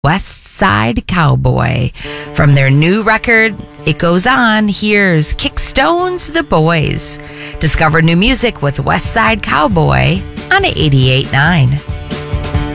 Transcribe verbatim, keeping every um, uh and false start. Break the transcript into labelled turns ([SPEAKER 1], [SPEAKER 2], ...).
[SPEAKER 1] West Side Cowboy. From their new record, It Goes On, here's Kickstones The Boys. Discover new music with West Side Cowboy on eighty-eight point nine.